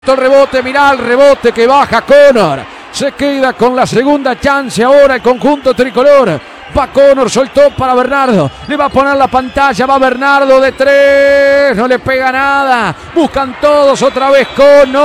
El rebote, mirá el rebote que baja Connor. Se queda con la segunda chance ahora el conjunto tricolor. Va Connor, soltó para Bernardo. Le va a poner la pantalla, va Bernardo de tres. No le pega nada. Buscan todos otra vez Connor.